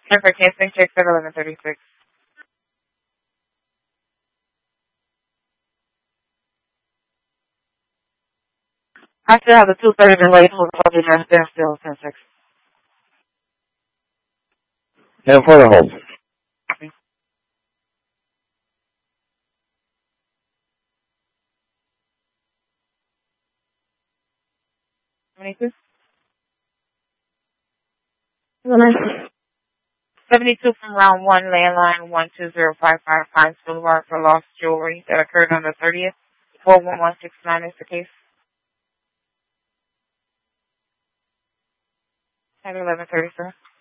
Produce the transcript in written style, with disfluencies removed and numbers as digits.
And for canceling checks at 11:36. I still have the 230 delayed for the they're still 10-6. And for the hold. 72? 72 from round 1, landline 12055 Pines Boulevard for lost jewelry that occurred on the 30th. 41169 is the case. At 11:30, sir.